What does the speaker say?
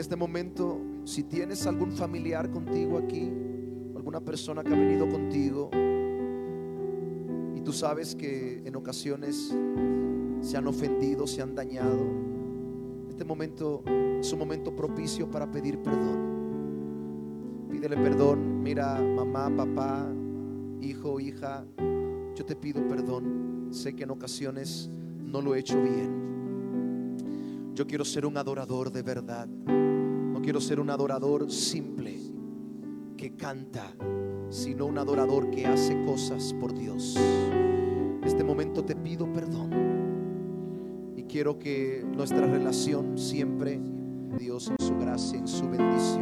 este momento, si tienes algún familiar contigo aquí, alguna persona que ha venido contigo y tú sabes que en ocasiones se han ofendido, se han dañado, este momento es un momento propicio para pedir perdón. Pídele perdón. Mira, mamá, papá, hijo, hija, yo te pido perdón. Sé que en ocasiones no lo he hecho bien. Yo quiero ser un adorador de verdad. No quiero ser un adorador simple que canta, sino un adorador que hace cosas por Dios. En este momento te pido perdón y quiero que nuestra relación siempre, Dios en su gracia, en su bendición,